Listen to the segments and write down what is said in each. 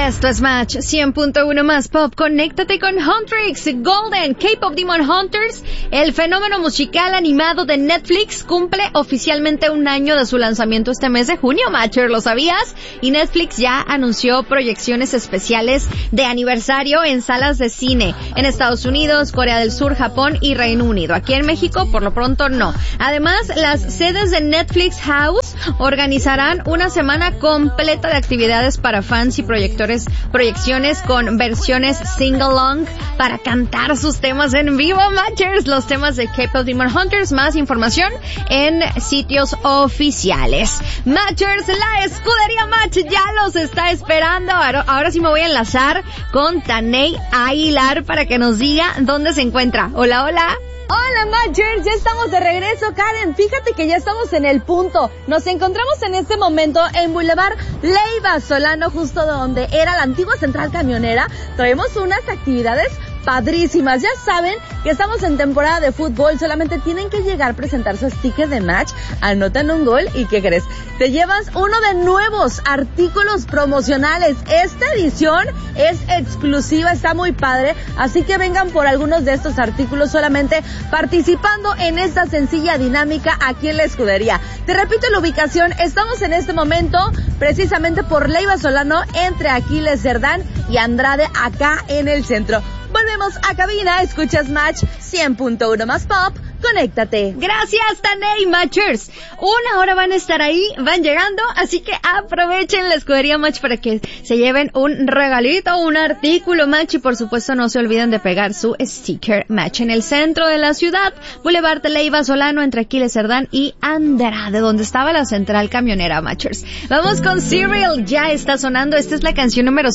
Esto es Match 100.1 más pop. Conéctate con Huntrix Golden K-Pop Demon Hunters. El fenómeno musical animado de Netflix cumple oficialmente un año de su lanzamiento este mes de junio, Matcher, ¿lo sabías? Y Netflix ya anunció proyecciones especiales de aniversario en salas de cine en Estados Unidos, Corea del Sur, Japón y Reino Unido. Aquí en México, por lo pronto, no. Además, las sedes de Netflix House organizarán una semana completa de actividades para fans y proyecciones con versiones sing-along para cantar sus temas en vivo, Matchers, los temas de K-Pop Demon Hunters. Más información en sitios oficiales. Matchers, la escudería Match ya los está esperando. Ahora sí me voy a enlazar con Taney Aguilar para que nos diga dónde se encuentra. Hola, hola. Hola Matchers, ya estamos de regreso, Karen. Fíjate que ya estamos en el punto. Nos encontramos en este momento en Boulevard Leiva Solano, justo donde era la antigua central camionera. Traemos unas actividades padrísimas. Ya saben que estamos en temporada de fútbol. Solamente tienen que llegar, presentar su sticker de Match, anotan un gol y ¿qué crees? Te llevas uno de nuevos artículos promocionales. Esta edición es exclusiva, está muy padre, así que vengan por algunos de estos artículos solamente participando en esta sencilla dinámica aquí en la escudería. Te repito la ubicación, estamos en este momento precisamente por Leiva Solano, entre Aquiles Cerdán y Andrade, acá en el centro. Volvemos a cabina, escuchas Match 100.1 más pop, conéctate. Gracias, Taney, Matchers. Una hora van a estar ahí, van llegando, así que aprovechen la escudería Match para que se lleven un regalito, un artículo Match y por supuesto no se olviden de pegar su sticker Match en el centro de la ciudad, Boulevard Leiva Solano, entre Aquiles Cerdán y Andrade, donde estaba la central camionera, Matchers. Vamos con Serial, ya está sonando. Esta es la canción número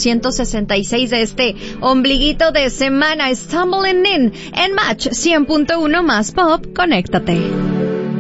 166 de este ombliguito de semana, Stumbling In, en Match 100.1 más pop, conéctate.